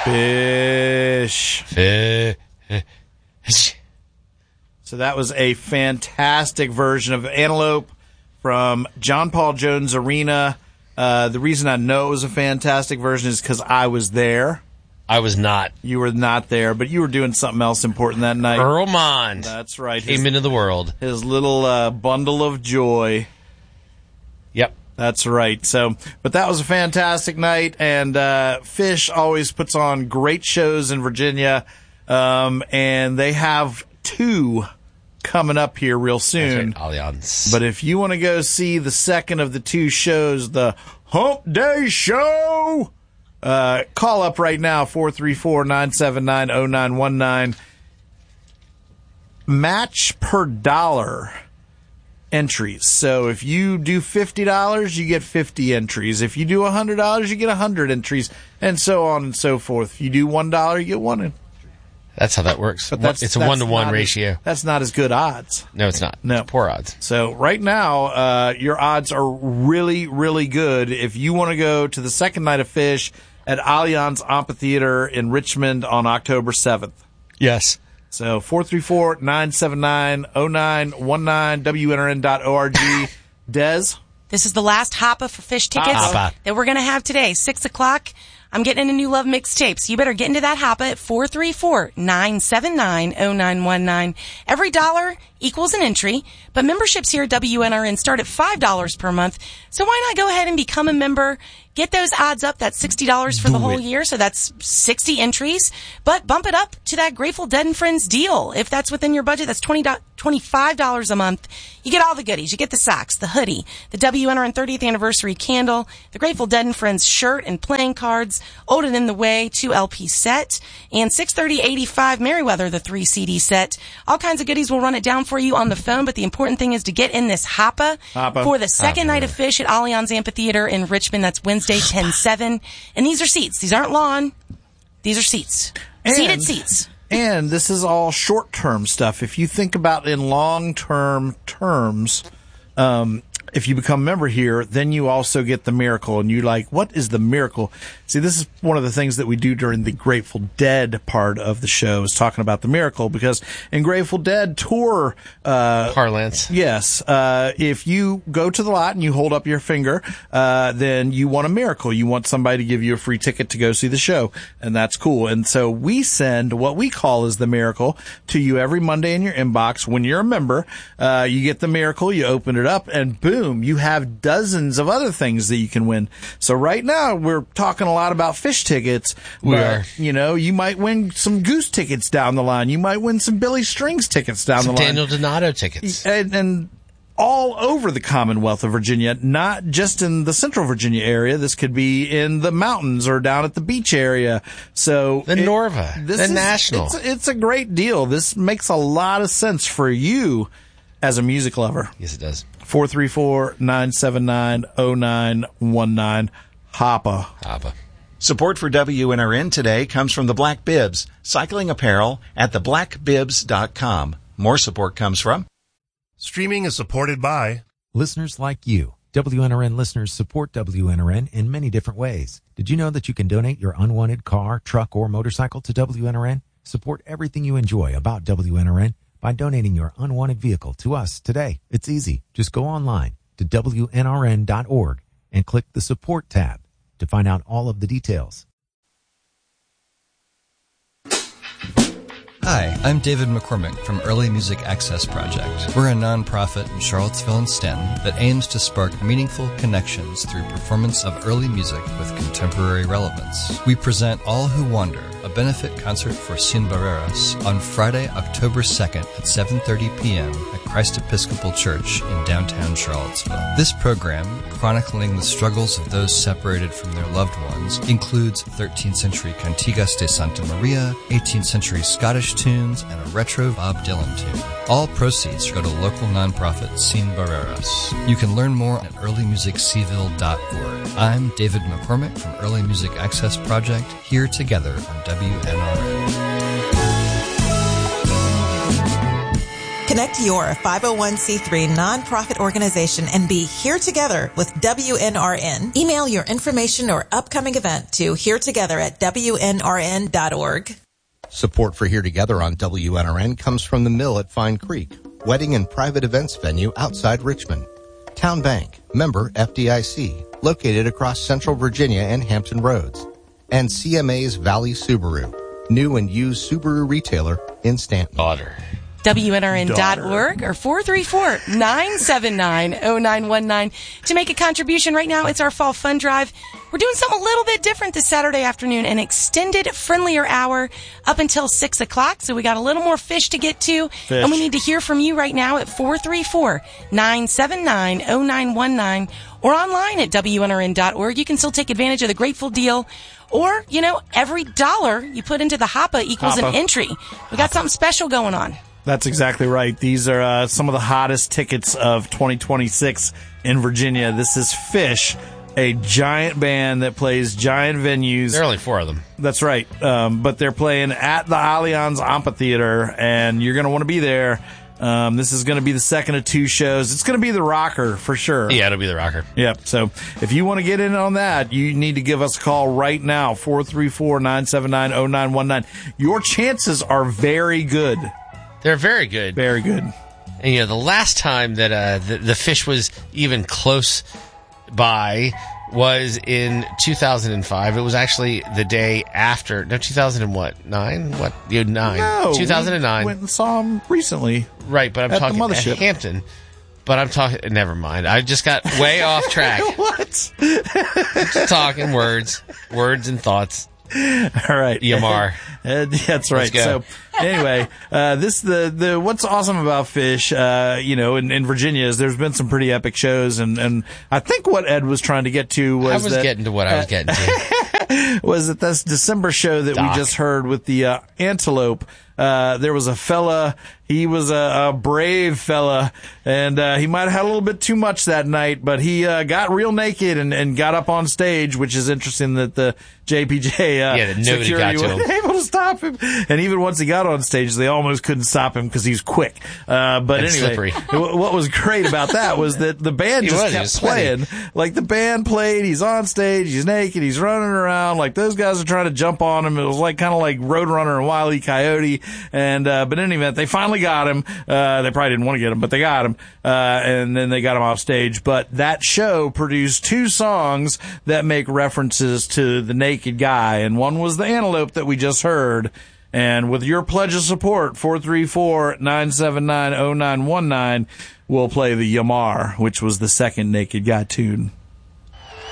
Fish. So that was a fantastic version of Antelope from John Paul Jones Arena. The reason I know it was a fantastic version is because I was there. I was not. You were not there, but you were doing something else important that night. Earl Mond. That's right. Came into the world. His little bundle of joy. Yep. That's right. So, but that was a fantastic night, and Fish always puts on great shows in Virginia, and they have 2 coming up here real soon. That's right, Allianz. But if you want to go see the second of the 2 shows, the Hump Day Show, call up right now, 434-979-0919. Match per dollar entries. So if you do $50, you get 50 entries. If you do $100, you get 100 entries, and so on and so forth. If you do $1, you get 1 entry. That's how that works. But it's a 1-to-1 ratio. That's not as good odds. No, it's not. No. It's poor odds. So right now, your odds are really, really good. If you want to go to the second night of Fish at Allianz Amphitheater in Richmond on October 7th. Yes. So 434-979-0919, WNRN.org. Des? This is the last hoppa for Fish tickets that we're going to have today, 6 o'clock. I'm getting into New Love mixtape, so you better get into that hoppa at 434-979-0919. Every dollar equals an entry, but memberships here at WNRN start at $5 per month. So why not go ahead and become a member? Get those odds up. That's $60 for the whole year, so that's 60 entries. But bump it up to that Grateful Dead and Friends deal. If that's within your budget, that's $25 a month. You get all the goodies. You get the socks, the hoodie, the WNRN 30th anniversary candle, the Grateful Dead and Friends shirt and playing cards, Olden in the Way 2 LP set, and 630-85 Merriweather, the 3 CD set. All kinds of goodies. We'll run it down for you on the phone, but the important thing is to get in this hoppa for the second night of Fish at Allianz Amphitheater in Richmond. That's Wednesday, 10/7. And these are seats. These aren't lawn. These are seats. Seated seats. And this is all short-term stuff. If you think about in long-term terms, if you become a member here, then you also get the miracle. And you're like, what is the miracle? See, this is one of the things that we do during the Grateful Dead part of the show, is talking about the miracle, because in Grateful Dead tour parlance, yes, if you go to the lot and you hold up your finger, then you want a miracle. You want somebody to give you a free ticket to go see the show, and that's cool. And so we send what we call as the miracle to you every Monday in your inbox. When you're a member, you get the miracle, you open it up, and boom, you have dozens of other things that you can win. So right now we're talking a lot about Fish tickets. We are. You know, you might win some Goose tickets down the line. You might win some Billy Strings tickets down the line. Daniel Donato tickets. And all over the Commonwealth of Virginia, not just in the Central Virginia area. This could be in the mountains or down at the beach area. So the Norva, the National. It's a great deal. This makes a lot of sense for you as a music lover. Yes, it does. 434-979-0919. Hoppa. Support for WNRN today comes from the Black Bibs, cycling apparel at theblackbibs.com. More support comes from... Streaming is supported by... listeners like you. WNRN listeners support WNRN in many different ways. Did you know that you can donate your unwanted car, truck, or motorcycle to WNRN? Support everything you enjoy about WNRN by donating your unwanted vehicle to us today. It's easy. Just go online to WNRN.org and click the Support tab to find out all of the details. Hi, I'm David McCormick from Early Music Access Project. We're a nonprofit in Charlottesville and Stanton that aims to spark meaningful connections through performance of early music with contemporary relevance. We present All Who Wander, a benefit concert for Sin Barreras on Friday, October 2nd at 7:30 p.m. at Christ Episcopal Church in downtown Charlottesville. This program, chronicling the struggles of those separated from their loved ones, includes 13th century Cantigas de Santa Maria, 18th century Scottish tunes, and a retro Bob Dylan tune. All proceeds go to local nonprofit Sin Barreras. You can learn more at earlymusicseville.org. I'm David McCormick from Early Music Access Project, here together on WNRN. Connect your 501c3 nonprofit organization and be here together with WNRN. Email your information or upcoming event to heretogether@WNRN.org. Support for Here Together on WNRN comes from the Mill at Fine Creek, wedding and private events venue outside Richmond. Town Bank, member FDIC, located across Central Virginia and Hampton Roads. And CMA's Valley Subaru, new and used Subaru retailer in Stanton. WNRN.org or 434-979-0919 to make a contribution. Right now, it's our Fall Fun Drive. We're doing something a little bit different this Saturday afternoon, an extended, friendlier hour up until 6 o'clock. So we got a little more fish to get to. And we need to hear from you right now at 434-979-0919 or online at WNRN.org. You can still take advantage of the Grateful Deal. Or, every dollar you put into the Hoppa equals an entry. We got something special going on. That's exactly right. These are some of the hottest tickets of 2026 in Virginia. This is Fish, a giant band that plays giant venues. There are only 4 of them. That's right. But they're playing at the Allianz Amphitheater, and you're going to want to be there. This is going to be the second of 2 shows. It's going to be the Rocker for sure. Yeah, it'll be the Rocker. Yep. So if you want to get in on that, you need to give us a call right now, 434-979-0919. Your chances are very good. They're very good. Very good. And, the last time that the Fish was even close by was in 2005. It was actually the day after. No, 2009? What? 9. No, 2009. Went and saw him recently. Right, but I'm at talking the mothership. At Hampton. But I'm talking. Never mind. I just got way off track. What? Just talking words and thoughts. All right, Yamar. That's right. So anyway, the what's awesome about Fish, in Virginia is there's been some pretty epic shows, and I think what Ed was trying to get to was getting to what I was getting to. Was that this December show that we just heard with the Antelope. There was a fella, he was a brave fella, and he might have had a little bit too much that night, but he got real naked and got up on stage, which is interesting that the JPJ security wasn't able to stop him. And even once he got on stage, they almost couldn't stop him because he's quick. But anyway, what was great about that was that the band just kept playing. Like, the band played, he's on stage, he's naked, he's running around, like those guys are trying to jump on him. It was like kind of like Roadrunner and Wile E. Coyote. And but in any event, they finally got him. They probably didn't want to get him, but they got him. And then they got him off stage. But that show produced 2 songs that make references to the naked guy, and one was the Antelope that we just heard. And with your pledge of support, 434-979-0919, we'll play the Yamar, which was the second Naked Guy tune.